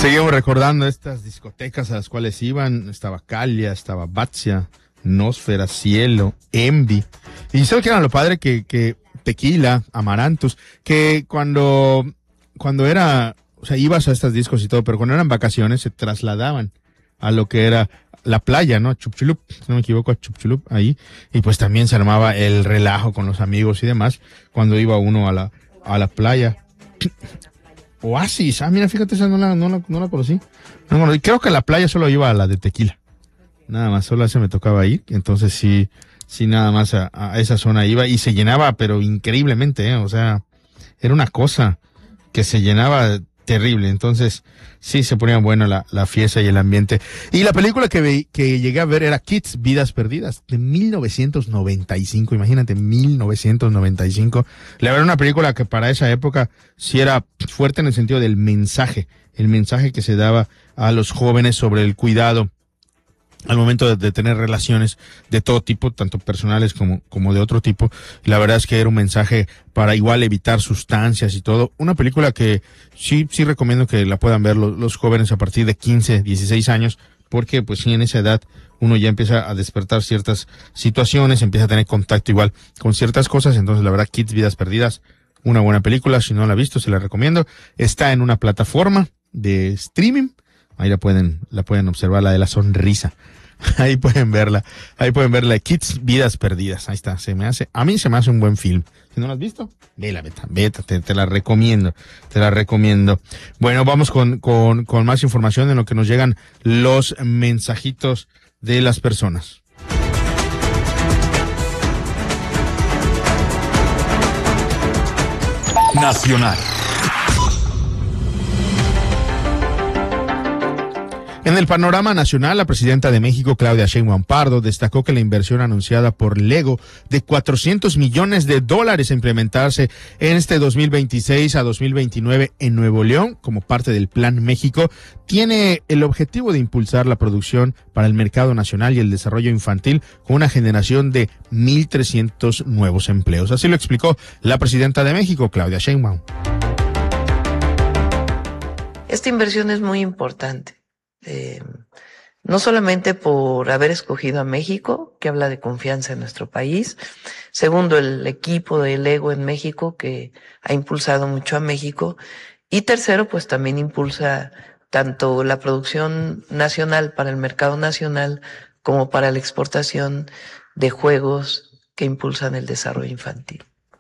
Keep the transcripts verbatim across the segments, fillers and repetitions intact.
Seguimos recordando estas discotecas a las cuales iban. Estaba Calia, estaba Batzia, Nosfera, Cielo, Envy. Y ¿sabes qué era lo padre? Que, que Tequila, Amarantus, que cuando, cuando era, o sea, ibas a estas discos y todo, pero cuando eran vacaciones se trasladaban a lo que era la playa, ¿no? Chupchulup, si no me equivoco, a Chupchulup, ahí. Y pues también se armaba el relajo con los amigos y demás cuando iba uno a la, a la playa. Oasis, ah, mira, fíjate, esa no la, no la, no la conocí. No, no, creo que a la playa solo iba a la de Tequila. Nada más, solo ese me tocaba ir. Entonces sí, sí, nada más a, a esa zona iba y se llenaba, pero increíblemente, ¿eh? O sea, era una cosa que se llenaba terrible. Entonces sí se ponía buena la, la fiesta y el ambiente. Y la película que, ve, que llegué a ver era Kids, Vidas Perdidas, de mil novecientos noventa y cinco. Imagínate, mil novecientos noventa y cinco. La verdad, una película que para esa época sí era fuerte en el sentido del mensaje, el mensaje que se daba a los jóvenes sobre el cuidado al momento de, de tener relaciones de todo tipo, tanto personales como, como de otro tipo. La verdad es que era un mensaje para igual evitar sustancias y todo. Una película que sí, sí recomiendo que la puedan ver los, los jóvenes a partir de quince, dieciséis años, porque pues sí, en esa edad uno ya empieza a despertar ciertas situaciones, empieza a tener contacto igual con ciertas cosas. Entonces la verdad, Kids, Vidas Perdidas, una buena película. Si no la ha visto, se la recomiendo. Está en una plataforma de streaming. Ahí la pueden, la pueden observar, la de la sonrisa. Ahí pueden verla, ahí pueden verla, Kids, Vidas Perdidas. Ahí está, se me hace, a mí se me hace un buen film. Si no la has visto, vela, vete, vete, te, te la recomiendo, te la recomiendo. Bueno, vamos con, con, con más información en lo que nos llegan los mensajitos de las personas. Nacional. En el panorama nacional, la presidenta de México, Claudia Sheinbaum Pardo, destacó que la inversión anunciada por Lego de cuatrocientos millones de dólares a implementarse en este dos mil veintiséis a dos mil veintinueve en Nuevo León, como parte del Plan México, tiene el objetivo de impulsar la producción para el mercado nacional y el desarrollo infantil con una generación de mil trescientos nuevos empleos. Así lo explicó la presidenta de México, Claudia Sheinbaum. Esta inversión es muy importante. Eh, no solamente por haber escogido a México, que habla de confianza en nuestro país. Segundo, el equipo de Lego en México, que ha impulsado mucho a México. Y tercero, pues también impulsa tanto la producción nacional para el mercado nacional como para la exportación de juegos que impulsan el desarrollo infantil.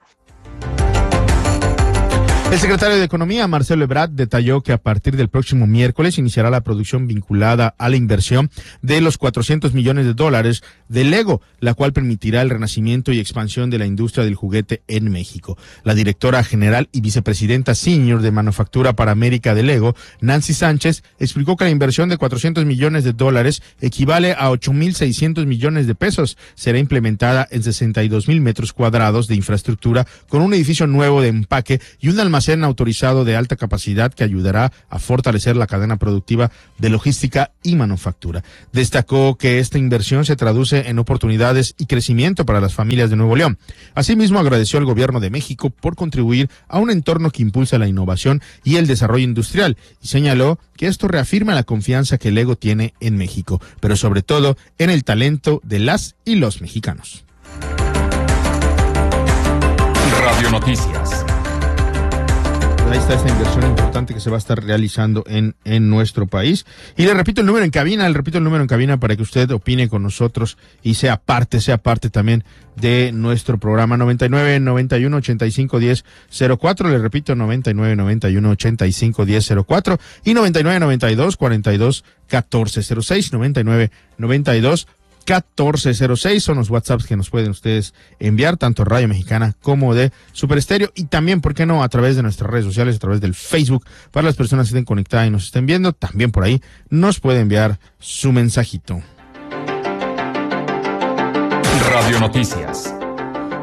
El secretario de Economía, Marcelo Ebrard, detalló que a partir del próximo miércoles iniciará la producción vinculada a la inversión de los cuatrocientos millones de dólares de Lego, la cual permitirá el renacimiento y expansión de la industria del juguete en México. La directora general y vicepresidenta senior de Manufactura para América de Lego, Nancy Sánchez, explicó que la inversión de cuatrocientos millones de dólares equivale a ocho mil seiscientos millones de pesos. Será implementada en sesenta y dos mil metros cuadrados de infraestructura con un edificio nuevo de empaque y un almacén autorizado de alta capacidad que ayudará a fortalecer la cadena productiva de logística y manufactura. Destacó que esta inversión se traduce en oportunidades y crecimiento para las familias de Nuevo León. Asimismo, agradeció al gobierno de México por contribuir a un entorno que impulsa la innovación y el desarrollo industrial y señaló que esto reafirma la confianza que Lego tiene en México, pero sobre todo en el talento de las y los mexicanos. Radio Noticias. Ahí está esta inversión importante que se va a estar realizando en, en nuestro país. Y le repito el número en cabina, le repito el número en cabina para que usted opine con nosotros y sea parte, sea parte también de nuestro programa. Noventa y nueve, noventa y uno, ochenta y cinco, diez, cero cuatro. Le repito, noventa y nueve, noventa y uno, ochenta y cinco, diez, cero cuatro y noventa y nueve, noventa y dos, cuarenta y dos, catorce cero seis, noventa y nueve, noventa y dos, catorce cero seis son los WhatsApps que nos pueden ustedes enviar, tanto Radio Mexicana como de Super Estéreo, y también, ¿por qué no?, a través de nuestras redes sociales, a través del Facebook, para las personas que estén conectadas y nos estén viendo, también por ahí nos puede enviar su mensajito. Radio Noticias.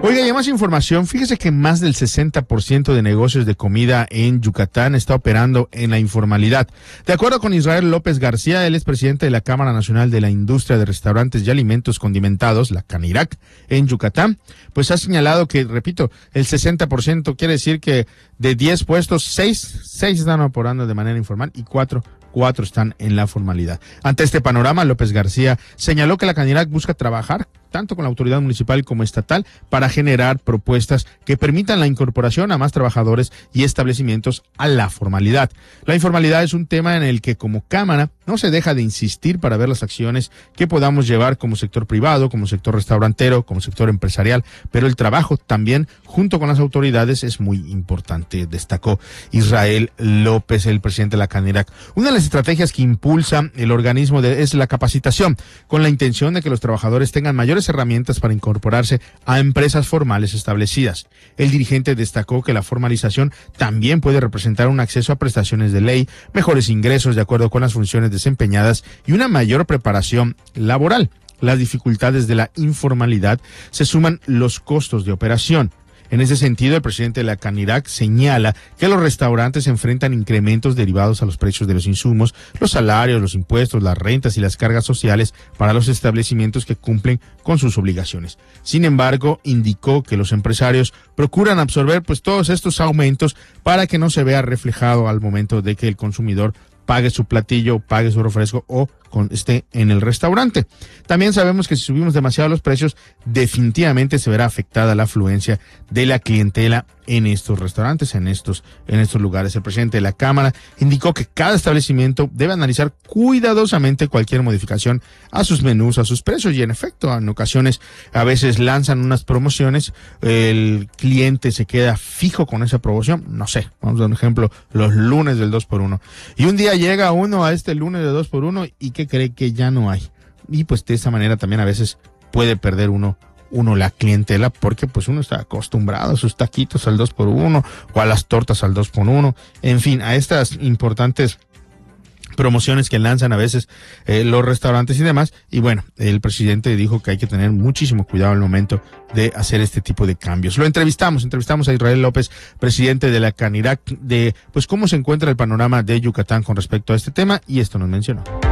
Oiga, y hay más información. Fíjese que más del sesenta por ciento de negocios de comida en Yucatán está operando en la informalidad. De acuerdo con Israel López García, él es presidente de la Cámara Nacional de la Industria de Restaurantes y Alimentos Condimentados, la CANIRAC, en Yucatán, pues ha señalado que, repito, el sesenta por ciento quiere decir que de diez puestos, seis, seis están operando de manera informal y cuatro Cuatro están en la formalidad. Ante este panorama, López García señaló que la CANIRAC busca trabajar tanto con la autoridad municipal como estatal para generar propuestas que permitan la incorporación a más trabajadores y establecimientos a la formalidad. La informalidad es un tema en el que como Cámara no se deja de insistir para ver las acciones que podamos llevar como sector privado, como sector restaurantero, como sector empresarial, pero el trabajo también junto con las autoridades es muy importante, destacó Israel López, el presidente de la CANIRAC. Una de las estrategias que impulsa el organismo de, es la capacitación, con la intención de que los trabajadores tengan mayores herramientas para incorporarse a empresas formales establecidas. El dirigente destacó que la formalización también puede representar un acceso a prestaciones de ley, mejores ingresos de acuerdo con las funciones desempeñadas y una mayor preparación laboral. Las dificultades de la informalidad se suman los costos de operación. En ese sentido, el presidente de la CANIRAC señala que los restaurantes enfrentan incrementos derivados a los precios de los insumos, los salarios, los impuestos, las rentas y las cargas sociales para los establecimientos que cumplen con sus obligaciones. Sin embargo, indicó que los empresarios procuran absorber pues todos estos aumentos para que no se vea reflejado al momento de que el consumidor pague su platillo, pague su refresco o con, esté en el restaurante. También sabemos que si subimos demasiado los precios, definitivamente se verá afectada la afluencia de la clientela en estos restaurantes, en estos, en estos lugares. El presidente de la Cámara indicó que cada establecimiento debe analizar cuidadosamente cualquier modificación a sus menús, a sus precios, y en efecto, en ocasiones a veces lanzan unas promociones, el cliente se queda fijo con esa promoción, no sé, vamos a dar un ejemplo, los lunes del dos por uno, y un día llega uno a este lunes de dos por uno y que cree que ya no hay, y pues de esa manera también a veces puede perder uno uno la clientela, porque pues uno está acostumbrado a sus taquitos al dos por uno o a las tortas al dos por uno, en fin, a estas importantes promociones que lanzan a veces eh, los restaurantes y demás. Y bueno, el presidente dijo que hay que tener muchísimo cuidado al momento de hacer este tipo de cambios. Lo entrevistamos, entrevistamos a Israel López, presidente de la CANIRAC, de pues cómo se encuentra el panorama de Yucatán con respecto a este tema, y esto nos mencionó.